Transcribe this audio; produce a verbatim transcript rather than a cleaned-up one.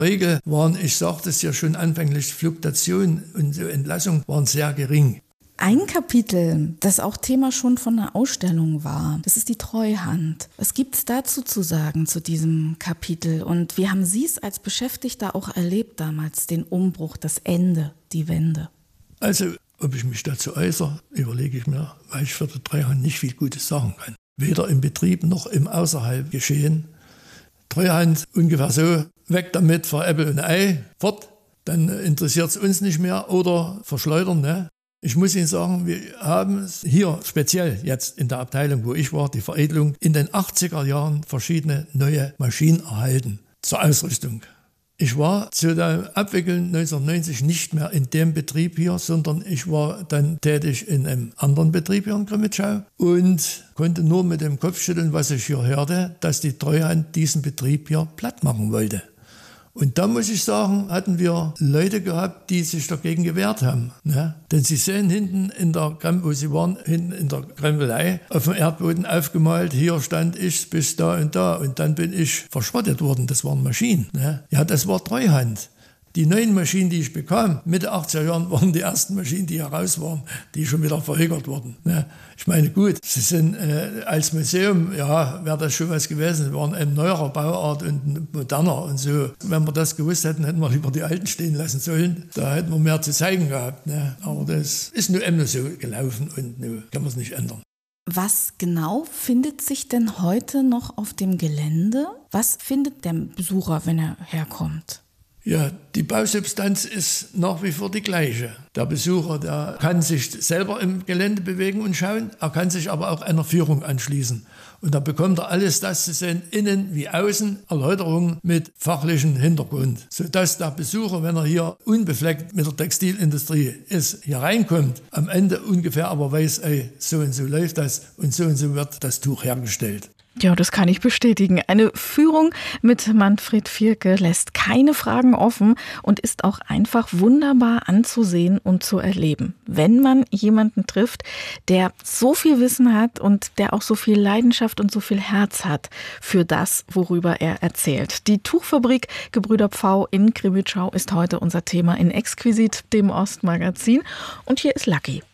Regel waren, ich sagte es ja schon anfänglich, Fluktuation und so Entlassung waren sehr gering. Ein Kapitel, das auch Thema schon von einer Ausstellung war, das ist die Treuhand. Was gibt es dazu zu sagen, zu diesem Kapitel? Und wie haben Sie es als Beschäftigter auch erlebt damals, den Umbruch, das Ende, die Wende? Also, ob ich mich dazu äußere, überlege ich mir, weil ich für die Treuhand nicht viel Gutes sagen kann. Weder im Betrieb noch im Außerhalb geschehen. Treuhand ungefähr so, weg damit, für Äpfel und Ei, fort, dann interessiert es uns nicht mehr oder verschleudern, ne? Ich muss Ihnen sagen, wir haben hier speziell jetzt in der Abteilung, wo ich war, die Veredelung, in den achtziger Jahren verschiedene neue Maschinen erhalten zur Ausrüstung. Ich war zu der Abwicklung neunzehnhundertneunzig nicht mehr in dem Betrieb hier, sondern ich war dann tätig in einem anderen Betrieb hier in Grimmitschau und konnte nur mit dem Kopf schütteln, was ich hier hörte, dass die Treuhand diesen Betrieb hier platt machen wollte. Und da muss ich sagen, hatten wir Leute gehabt, die sich dagegen gewehrt haben. Ne? Denn Sie sehen hinten in der Krem, wo Sie waren, hinten in der Krempelei auf dem Erdboden aufgemalt, hier stand ich bis da und da. Und dann bin ich verschrottet worden, das waren Maschinen. Ne? Ja, das war Treuhand. Die neuen Maschinen, die ich bekam, Mitte achtziger Jahren, waren die ersten Maschinen, die heraus waren, die schon wieder verhökert wurden. Ne? Ich meine, gut, sie sind äh, als Museum, ja, wäre das schon was gewesen. Sie waren eine neuere Bauart und moderner und so. Wenn wir das gewusst hätten, hätten wir lieber die alten stehen lassen sollen. Da hätten wir mehr zu zeigen gehabt. Ne? Aber das ist nur eben so gelaufen und nun kann man es nicht ändern. Was genau findet sich denn heute noch auf dem Gelände? Was findet der Besucher, wenn er herkommt? Ja, die Bausubstanz ist nach wie vor die gleiche. Der Besucher, der kann sich selber im Gelände bewegen und schauen, er kann sich aber auch einer Führung anschließen. Und da bekommt er alles das zu sehen, innen wie außen, Erläuterungen mit fachlichem Hintergrund. Sodass der Besucher, wenn er hier unbefleckt mit der Textilindustrie ist, hier reinkommt, am Ende ungefähr aber weiß, ey, so und so läuft das und so und so wird das Tuch hergestellt. Ja, das kann ich bestätigen. Eine Führung mit Manfred Vierke lässt keine Fragen offen und ist auch einfach wunderbar anzusehen und zu erleben. Wenn man jemanden trifft, der so viel Wissen hat und der auch so viel Leidenschaft und so viel Herz hat für das, worüber er erzählt. Die Tuchfabrik Gebrüder Pfau in Grimmitschau ist heute unser Thema in Exquisit, dem Ostmagazin. Und hier ist Lucky.